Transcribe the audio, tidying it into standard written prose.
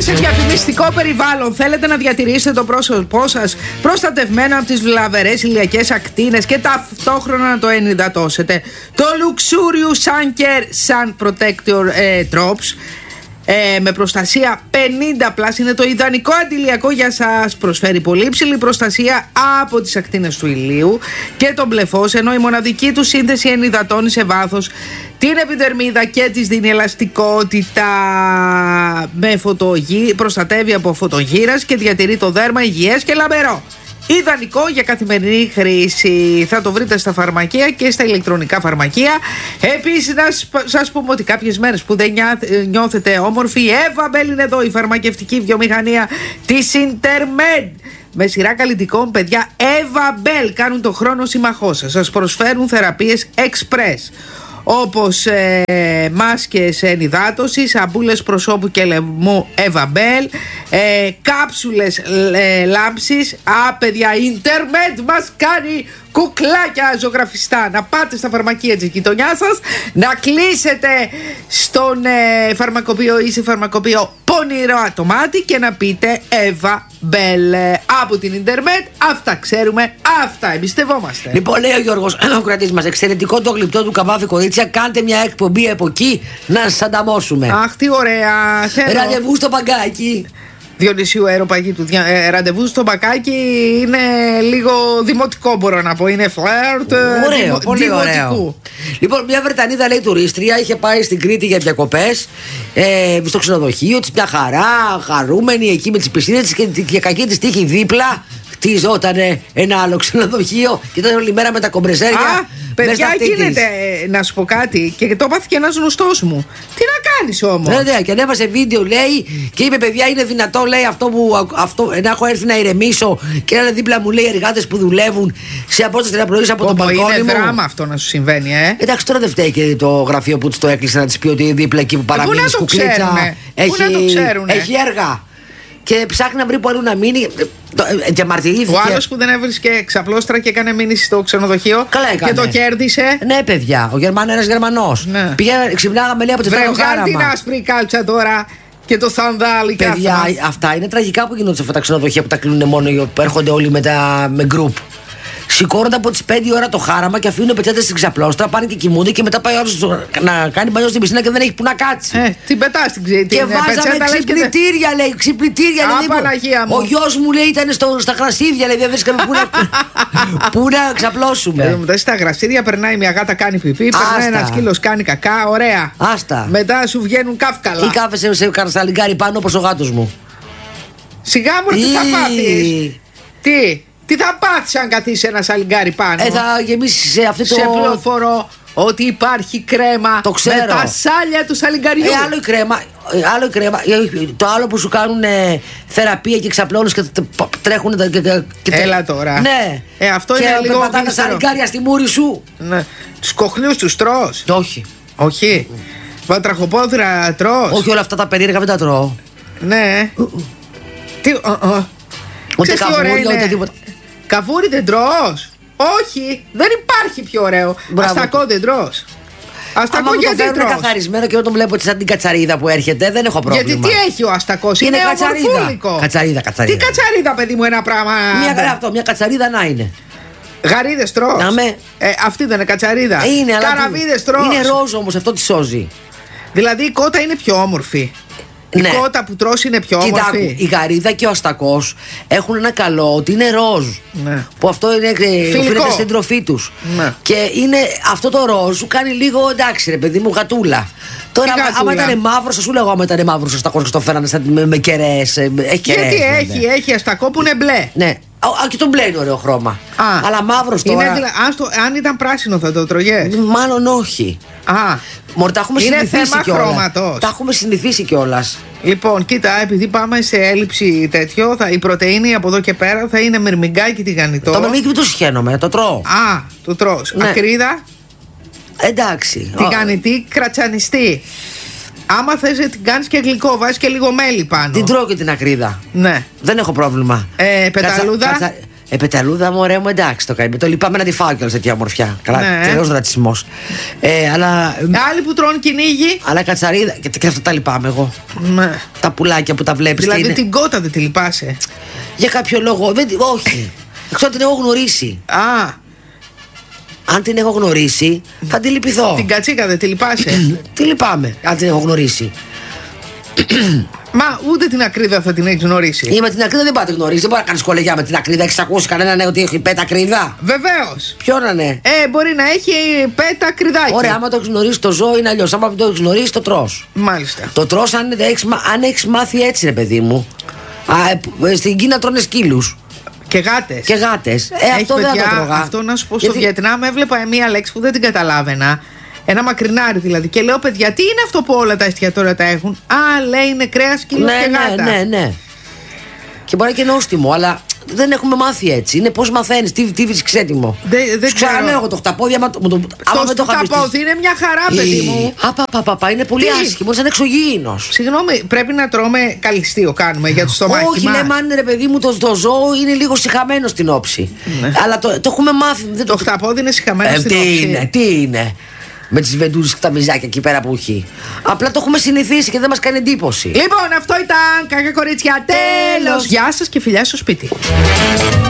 σε διαφημιστικό περιβάλλον θέλετε να διατηρήσετε το πρόσωπό σας προστατευμένο από τις βλαβερές ηλιακές ακτίνες και ταυτόχρονα να το ενυδατώσετε, το Luxurious Sun Care Sun Protector Drops με προστασία 50+, είναι το ιδανικό αντιλιακό για σας. Προσφέρει πολύ υψηλή προστασία από τις ακτίνες του ηλίου και τον μπλε φως, ενώ η μοναδική του σύνθεση ενυδατώνει σε βάθος την επιδερμίδα και της δίνει ελαστικότητα. Προστατεύει από φωτογύρας και διατηρεί το δέρμα υγιές και λαμπερό. Ιδανικό για καθημερινή χρήση. Θα το βρείτε στα φαρμακεία και στα ηλεκτρονικά φαρμακεία. Επίσης να σας πούμε ότι κάποιες μέρες που δεν νιώθετε όμορφοι, η Evabel είναι εδώ, η φαρμακευτική βιομηχανία της Intermed. Με σειρά καλλιτικών, παιδιά, Evabel κάνουν το χρόνο συμμαχό σας. Σας προσφέρουν θεραπείες express, όπως μάσκες ενυδάτωσης, σαμπούλες προσώπου και λαιμού Evabel, κάψουλες λάμψης. Παιδιά, η Intermed μας κάνει κουκλάκια ζωγραφιστά. Να πάτε στα φαρμακεία της γειτονιάς σας, να κλείσετε στον φαρμακοποιό ή σε φαρμακοποιό πονηρό ατομάτι και να πείτε Evabel. Από την Intermed, αυτά ξέρουμε, αυτά εμπιστευόμαστε. Λοιπόν, λέει ο Γιώργος, ο κρατής μας, εξαιρετικό το γλυπτό του Καβάφη, κορίτσια. Κάντε μια εκπομπή από εκεί να σας ανταμώσουμε. Αχ, τι ωραία. Ραντεβού στο Παγκάκι. Διονυσίου αεροπαγίτου. Ραντεβού στο Μπακάκι είναι λίγο δημοτικό, μπορώ να πω. Είναι φλερτ. Ωραίο, πολύ ωραίο. Λοιπόν, μια Βρετανίδα, λέει, τουρίστρια, είχε πάει στην Κρήτη για διακοπές, στο ξενοδοχείο της, μια χαρά, χαρούμενη εκεί με τις πισίνες της, και για κακή της τύχη δίπλα χτιζότανε ένα άλλο ξενοδοχείο και ήταν όλη μέρα με τα κομπρεσέρια. Παιδιά, γίνεται να σου πω κάτι, και το πάθει και ένας γνωστός μου. Τι να κάνεις όμως? Ναι, και ανέβασε βίντεο, λέει, και είπε, παιδιά, είναι δυνατό, λέει, να έχω έρθει να ηρεμήσω και να είναι δίπλα μου, λέει, εργάτες που δουλεύουν σε απόσταση να προηγήσει από τον μπαλκόνι μου. Είναι δράμα αυτό να σου συμβαίνει, Εντάξει, τώρα δεν φταίει και το γραφείο που της το έκλεισε να της πει ότι δίπλα εκεί που παραμείνει κουκλίτσα έχει έργα. Και ψάχνει να βρει που αλλού να μείνει. Διαμαρτυρήθηκε. Ο άλλος που δεν έβρισκε ξαπλώστρα και έκανε μήνυση στο ξενοδοχείο. Καλά έκανε. Και το κέρδισε. Ναι, παιδιά. Ένας Γερμανός. Ναι. Ξυπνάγαμε, λέει, από τη Φράγο χάραμα. Βγάλει την άσπρη κάλτσα τώρα και το σανδάλι. Παιδιά, αυτά είναι τραγικά που γίνονται σε αυτά τα ξενοδοχεία που τα κλείνουν μόνο, που έρχονται όλοι με γκρουπ. Σηκώνονται από τις 5 ώρα το χάραμα και αφήνουν πετιάτες στην ξαπλώστρα, πάνε και κοιμούνται και μετά πάει ο άλλος να κάνει μπανιό στην πισίνα και δεν έχει που να κάτσει. Την πετά στην ξυπνητήρια. Και βάζαμε ξυπνητήρια, λέει. Ξυπνητήρια, λέει. Ο γιος μου, λέει, ήταν στα γρασίδια, λέει. Δεν βρίσκαμε πού να ξαπλώσουμε. Μετά στα γρασίδια περνάει μια γάτα, κάνει πιπί, περνάει ένα σκύλος, κάνει κακά, ωραία. Άστα. Μετά σου βγαίνουν καύκαλα. Ή κάθεσαι σε καρσαλιγκάρι πάνω όπως ο γάτος μου. Σιγά μου, τι θα πάθεις. Τι θα πάθεις αν καθίσει ένα σαλιγκάρι πάνω? Θα γεμίσει σε αυτό το... Σε πληροφορώ ότι υπάρχει κρέμα. Το ξέρω. Με τα σάλια του σαλιγκαριού. Άλλο η κρέμα. Το άλλο που σου κάνουν θεραπεία και ξαπλώνεις και τρέχουν. Έλα τώρα. Ναι. Αυτό είναι λίγο. Και πατάνε σαλιγκάρια στη μούρη σου. Ναι. Τους κοχλιούς τους τρως? Όχι. Βατραχοπόδρα τρως? Όχι, όλα αυτά τα περίεργα δεν τα τρώω. Ναι. Τι. Ούτε καβούρι, ούτε τίποτα. Καβούρι δεν τρως? Όχι, δεν υπάρχει πιο ωραίο. Αστακό δεν τρως? Αστακό γιατί τρως? Είναι καθαρισμένο και όταν βλέπω σαν την κατσαρίδα που έρχεται δεν έχω πρόβλημα. Γιατί τι έχει ο αστακός? Είναι ομορφούλικο. Κατσαρίδα. Τι κατσαρίδα, παιδί μου, ένα πράγμα. Μια κατσαρίδα να είναι. Γαρίδες τρως? Αυτή δεν είναι κατσαρίδα? Καραβίδες τρως? Είναι ροζ όμως, αυτό τη σώζει. Δηλαδή η κότα είναι πιο όμορφη. Η κότα που τρως είναι πιο όμορφη. Η γαρίδα και ο αστακός έχουν ένα καλό ότι είναι ροζ. Ναι. Που αυτό είναι οφείλεται στην τροφή τους. Ναι. Και είναι αυτό το ροζ σου κάνει λίγο, εντάξει, ρε παιδί μου, γατούλα. Τώρα, άμα ήταν μαύρο, θα σου λέγω, άμα ήταν μαύρο ο αστακός και το φέρανε με κερές. Γιατί έχει αστακό που είναι μπλε. Ναι. Και το μπλε είναι ωραίο χρώμα. Αλλά μαύρος τώρα. Αν ήταν πράσινο θα το τρωγες? Μάλλον όχι. Μωρ, τα έχουμε συνηθίσει κιόλας. Τα έχουμε συνηθίσει κιόλας. Λοιπόν, κοίτα, επειδή πάμε σε έλλειψη τέτοιο, η πρωτεΐνη από εδώ και πέρα θα είναι μυρμηγκάκι τηγανιτό. Το μυρμηγκάκι το συχαίνομαι, το τρώω. Το τρως. Ναι. Ακρίδα. Εντάξει. Τηγανιτή, κρατσανιστή. Άμα θες την κάνεις και γλυκό, βάζεις και λίγο μέλι πάνω. Την τρώω και την ακρίδα. Ναι. Δεν έχω πρόβλημα. Πεταλούδα. Πεταλούδα μου, ωραία μου, εντάξει το κάνει. Το λυπάμαι να τη φάω κιόλας τέτοια ομορφιά. Καλά, τελείως ρατσισμός. Αλλά. Άλλοι που τρώνε κυνήγι. Αλλά κατσαρίδα. Και αυτά τα λυπάμαι εγώ. Ναι. Τα πουλάκια που τα βλέπεις. Δηλαδή την κότα δεν τη λυπάσαι. Για κάποιο λόγο. Όχι. Ξέρω την έχω γνωρίσει. Αν την έχω γνωρίσει, θα τη λυπηθώ. Την κατσίκα δεν τη λυπάσαι. Τι λυπάμαι, αν την έχω γνωρίσει. Μα ούτε την ακρίδα θα την έχει γνωρίσει. Ή με την ακρίδα δεν πάτε γνωρίσει. Δεν μπορεί να κάνει κολεγιά με την ακρίδα. Έχει ακούσει κανέναν ότι έχει πέτα ακρίδα? Βεβαίως. Ποιο να είναι? Μπορεί να έχει πέτα ακριδάκι. Ωραία, άμα το έχει γνωρίσει το ζώο είναι αλλιώς. Άμα δεν το έχει γνωρίσει, το τρως. Μάλιστα. Το τρως αν έχει μάθει έτσι, ρε παιδί μου. Στην Κίνα τρώνε σκύλους. Και γάτες. Και γάτες. Αυτό δεν θα το τρώγα. Αυτό να σου πω, στο Βιετνάμ έβλεπα μία λέξη που δεν την καταλάβαινα. Ένα μακρινάρι δηλαδή. Και λέω, παιδιά, τι είναι αυτό που όλα τα εστιατόρια τα έχουν? Λέει είναι κρέας, σκύλος και γάτα. Ναι. Και μπορεί και νόστιμο, αλλά δεν έχουμε μάθει έτσι. Είναι πώς μαθαίνεις, τι βρίσκεις έτοιμο. Δεν ξέρω εγώ το χταπόδια. Το χταπόδι είναι μια χαρά, παιδί μου. Είναι πολύ άσχημο, σαν εξωγήινος. Συγγνώμη, πρέπει να τρώμε καλυστείο, κάνουμε για το στομάχι. Όχι, λέμε αν ρε παιδί μου το ζώο είναι λίγο σιχαμένο στην όψη. Αλλά το έχουμε μάθει. Το χταπόδι είναι σιχαμένο στην όψη. Τι είναι? Με τις βεντούζες και τα μιζάκια εκεί πέρα που έχει. Απλά το έχουμε συνηθίσει και δεν μας κάνει εντύπωση. Λοιπόν, αυτό ήταν, κακά κορίτσια, τέλος. Γεια σας και φιλιά στο σπίτι.